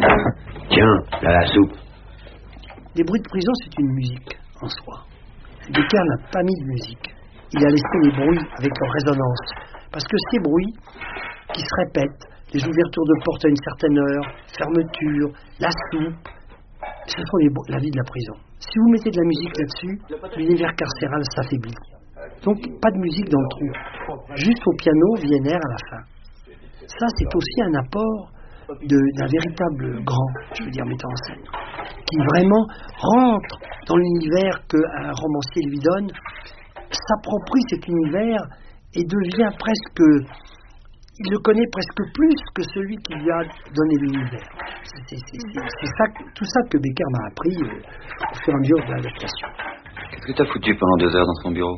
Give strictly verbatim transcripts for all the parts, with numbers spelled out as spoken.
Tiens, là la soupe. Les bruits de prison, c'est une musique en soi. Becker n'a pas mis de musique. Il a laissé les bruits avec leur résonance. Parce que ces bruits qui se répètent, les ouvertures de portes à une certaine heure, fermeture, la soupe, ce sont les, la vie de la prison. Si vous mettez de la musique là-dessus, l'univers carcéral s'affaiblit. Donc, pas de musique dans le trou. Juste au piano, Wiener à la fin. Ça, c'est aussi un apport de, d'un véritable grand, je veux dire, metteur en scène, qui vraiment rentre dans l'univers qu'un romancier lui donne, s'approprie cet univers et devient presque... Il le connaît presque plus que celui qui lui a donné l'univers. C'est, c'est, c'est, c'est ça, tout ça que Becker m'a appris euh, au fur et à mesure de l'adaptation. Qu'est-ce que t'as foutu pendant deux heures dans son bureau?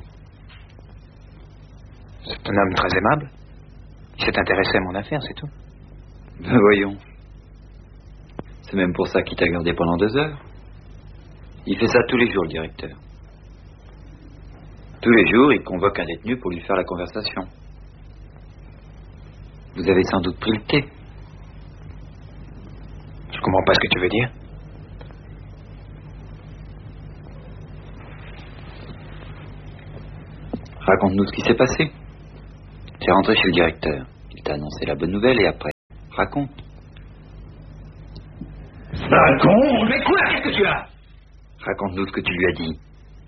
C'est un homme très aimable. Il s'est intéressé à mon affaire, c'est tout. Ben voyons. C'est même pour ça qu'il t'a gardé pendant deux heures. Il fait ça tous les jours, le directeur. Tous les jours, il convoque un détenu pour lui faire la conversation. Vous avez sans doute pris le thé. Je comprends pas ce que tu veux dire. Raconte-nous ce qui s'est passé. Tu es rentré chez le directeur. Il t'a annoncé la bonne nouvelle et après, raconte. Raconte? Mais quoi? Qu'est-ce que tu as? Raconte-nous ce que tu lui as dit.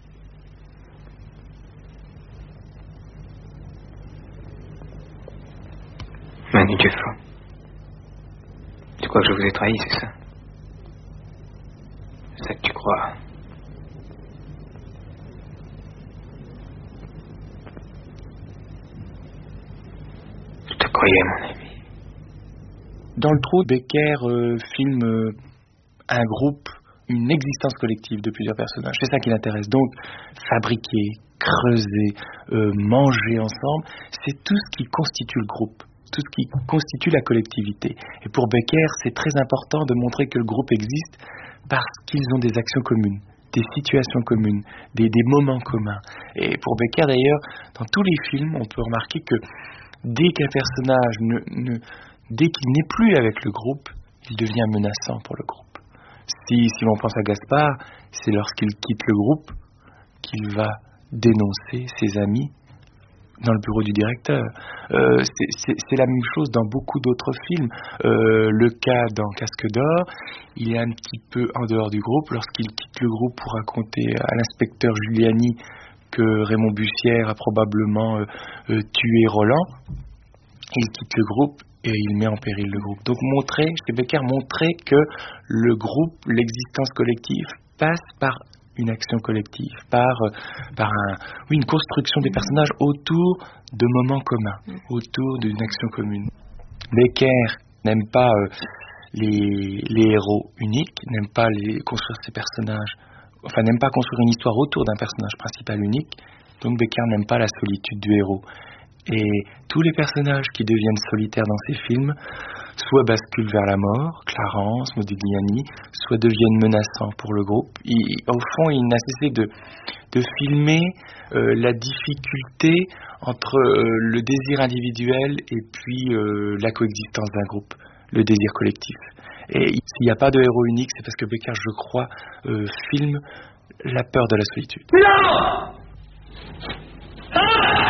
Manu, tu es fou. Tu crois que je vous ai trahi, c'est ça? C'est ça que tu crois. Je te croyais, mon ami. Dans le trou, Becker euh, filme euh, un groupe, une existence collective de plusieurs personnages. C'est ça qui l'intéresse. Donc, fabriquer, creuser, euh, manger ensemble, c'est tout ce qui constitue le groupe, tout ce qui constitue la collectivité. Et pour Becker, c'est très important de montrer que le groupe existe parce qu'ils ont des actions communes, des situations communes, des, des moments communs. Et pour Becker, d'ailleurs, dans tous les films, on peut remarquer que dès qu'un personnage ne... ne Dès qu'il n'est plus avec le groupe, il devient menaçant pour le groupe. Si, si l'on pense à Gaspard, c'est lorsqu'il quitte le groupe qu'il va dénoncer ses amis dans le bureau du directeur. Euh, c'est, c'est, c'est la même chose dans beaucoup d'autres films. Euh, le cas dans Casque d'Or, il est un petit peu en dehors du groupe lorsqu'il quitte le groupe pour raconter à l'inspecteur Giuliani que Raymond Bussière a probablement euh, euh, tué Roland. Il quitte le groupe et il met en péril le groupe. Donc montrer, chez Becker, montrer que le groupe, l'existence collective, passe par une action collective, par, par un, oui, une construction des personnages autour de moments communs, autour d'une action commune. Becker n'aime pas euh, les, les héros uniques, n'aime pas les, construire ses personnages, enfin n'aime pas construire une histoire autour d'un personnage principal unique, donc Becker n'aime pas la solitude du héros. Et tous les personnages qui deviennent solitaires dans ces films, soit basculent vers la mort, Clarence, Modigliani, soit deviennent menaçants pour le groupe. Il, au fond, il n'a cessé de, de filmer euh, la difficulté entre euh, le désir individuel et puis euh, la coexistence d'un groupe, le désir collectif. Et s'il n'y a pas de héros unique, c'est parce que Becker, je crois, euh, filme la peur de la solitude. Non! Ah!